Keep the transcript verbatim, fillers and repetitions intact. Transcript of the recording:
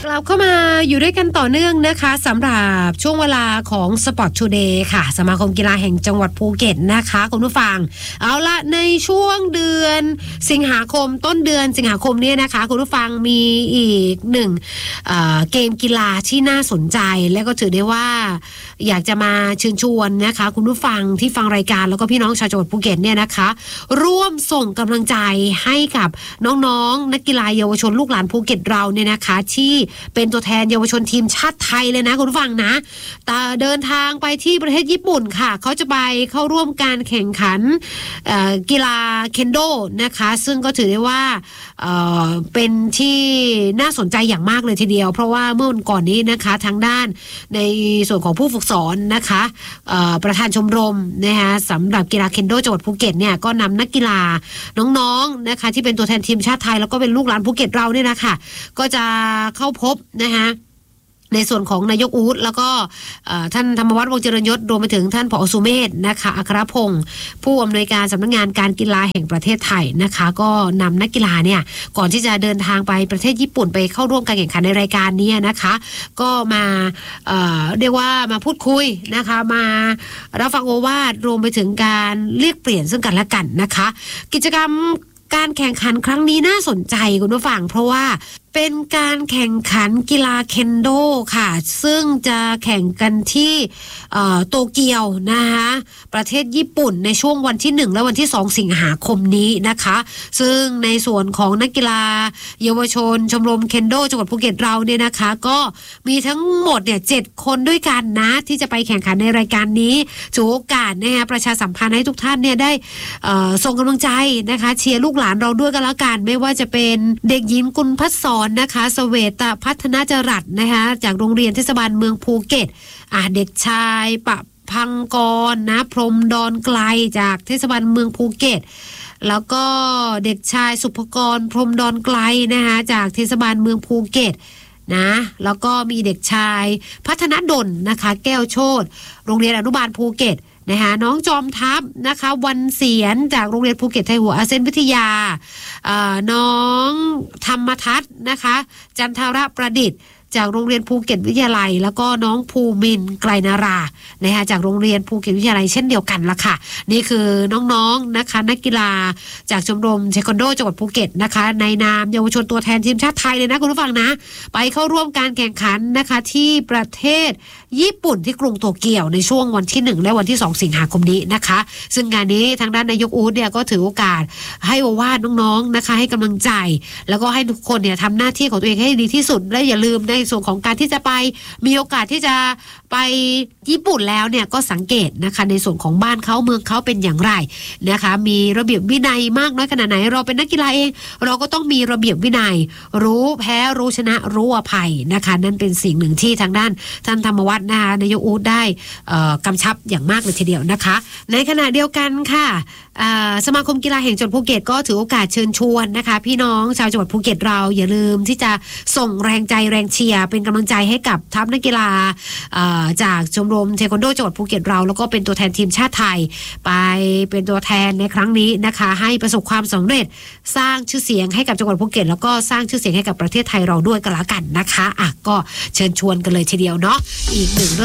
กลับเข้ามาอยู่ด้วยกันต่อเนื่องนะคะสำหรับช่วงเวลาของ Sport Today ค่ะสมาคมกีฬาแห่งจังหวัดภูเก็ตนะคะคุณผู้ฟังเอาละในช่วงเดือนสิงหาคมต้นเดือนสิงหาคมเนี่ยนะคะคุณผู้ฟังมีอีกหนึ่งเอ่อเกมกีฬาที่น่าสนใจและก็ถือได้ว่าอยากจะมาเชิญชวนนะคะคุณผู้ฟังที่ฟังรายการแล้วก็พี่น้องชาวจังหวัดภูเก็ตเนี่ยนะคะร่วมส่งกำลังใจให้กับน้องๆนักกีฬาเยาวชนลูกหลานภูเก็ตเราเนี่ยนะคะที่เป็นตัวแทนเยาวชนทีมชาติไทยเลยนะคุณผู้ฟังนะแต่เดินทางไปที่ประเทศญี่ปุ่นค่ะเขาจะไปเข้าร่วมการแข่งขันกีฬาเคนโดนะคะซึ่งก็ถือได้ว่าเอ่อเป็นที่น่าสนใจอย่างมากเลยทีเดียวเพราะว่าเมื่อวันก่อนนี้นะคะทางด้านในส่วนของผู้ฝึกสอนนะคะประธานชมรมนะคะสำหรับกีฬาเคนโดจังหวัดภูเก็ตเนี่ยก็นำนักกีฬาน้องๆนะคะที่เป็นตัวแทนทีมชาติไทยแล้วก็เป็นลูกหลานภูเก็ตเราเนี่ยนะคะก็จะเข้าพบนะคะในส่วนของนายกอู๊ดแล้วก็ท่านธรรมวัฒน์วงศ์เจริญยศรวมไปถึงท่านผอ.สุเมธนะคะอัครพงศ์ผู้อำนวยการสำนักงานการกีฬาแห่งประเทศไทยนะคะก็นำนักกีฬาเนี่ยก่อนที่จะเดินทางไปประเทศญี่ปุ่นไปเข้าร่วมการแข่งขันในรายการนี้นะคะก็มาเอ่อเรียกว่ามาพูดคุยนะคะมารับฟังโอวาทรวมไปถึงการเรียกเปลี่ยนซึ่งกันและกันนะคะกิจกรรมการแข่งขันครั้งนี้น่าสนใจคุณผู้ฟังเพราะว่าเป็นการแข่งขันกีฬาเคนโดค่ะซึ่งจะแข่งกันที่โตเกียวนะคะประเทศญี่ปุ่นในช่วงวันที่หนึ่งและวันที่สองสิงหาคมนี้นะคะซึ่งในส่วนของนักกีฬาเยาวชนชมรมเคนโดจังหวัดภูเก็ตเราเนี่ยนะคะก็มีทั้งหมดเนี่ยเจ็ดคนด้วยกันนะที่จะไปแข่งขันในรายการนี้ถือโอกาสนะคะประชาสัมพันธ์ให้ทุกท่านเนี่ยได้ส่งกำลังใจนะคะเชียร์ลูกหลานเราด้วยกันแล้วกันไม่ว่าจะเป็นเด็กหญิงกุลพัฒสอนนะคะเสเวตพัฒนาจรัสนะคะจากโรงเรียนเทศบาลเมืองภูเก็ตอ่ะเด็กชายปะพังกรนะพรมดอนไกลจากเทศบาลเมืองภูเก็ตแล้วก็เด็กชายสุภกรพรมดอนไกลนะคะจากเทศบาลเมืองภูเก็ตนะแล้วก็มีเด็กชายพัฒนดลนะคะแก้วโชติโรงเรียนอนุบาลภูเก็ตนะคะน้องจอมทัพนะคะวันเสียนจากโรงเรียนภูเก็ตไทยหัวอาเซียนวิทยาน้องธรรมทัศน์นะคะจันทรประดิษฐ์จากโรงเรียนภูเก็ตวิทยาลัยแล้วก็น้องภูมินไกลนารานะคะจากโรงเรียนภูเก็ตวิทยาลัยเช่นเดียวกันละค่ะนี่คือน้องๆนะคะนักกีฬาจากชมรมเทควันโดจังหวัดภูเก็ตนะคะในนามเยาวชนตัวแทนทีมชาติไทยเลยนะคุณผู้ฟังนะไปเข้าร่วมการแข่งขันนะคะที่ประเทศญี่ปุ่นที่กรุงโตเกียวในช่วงวันที่หนึ่งและวันที่สองสิงหาคมนี้นะคะซึ่งงานนี้ทางด้านนายกอู๊ดเนี่ยก็ถือโอกาสให้โอวาทน้องๆนะคะให้กำลังใจแล้วก็ให้ทุกคนเนี่ยทำหน้าที่ของตัวเองให้ดีที่สุดและอย่าลืมในส่วนของการที่จะไปมีโอกาสที่จะไปญี่ปุ่นแล้วเนี่ยก็สังเกตนะคะในส่วนของบ้านเขาเมืองเขาเป็นอย่างไรนะคะมีระเบียบวินัยมากน้อยขนาดไหนเราเป็นนักกีฬาเองเราก็ต้องมีระเบียบวินัยรู้แพ้รู้ชนะรู้อภัยนะคะนั่นเป็นสิ่งหนึ่งที่ทางด้านท่านธรรมวัฒน์นะคะนายกอู๊ดได้กำชับอย่างมากเลยทีเดียวนะคะในขณะเดียวกันค่ะสมาคมกีฬาแห่งจังหวัดภูเก็ตก็ถือโอกาสเชิญชวนนะคะพี่น้องชาวจังหวัดภูเก็ตเราอย่าลืมที่จะส่งแรงใจแรงเชียร์เป็นกำลังใจให้กับทัพนักกีฬาจากชมรมเทควันโดจังหวัดภูเก็ตเราแล้วก็เป็นตัวแทนทีมชาติไทยไปเป็นตัวแทนในครั้งนี้นะคะให้ประสบความสำเร็จสร้างชื่อเสียงให้กับจังหวัดภูเก็ตแล้วก็สร้างชื่อเสียงให้กับประเทศไทยเราด้วยกันละกันนะคะอ่ะก็เชิญชวนกันเลยทีเดียวเนาะอีกหนึ่ง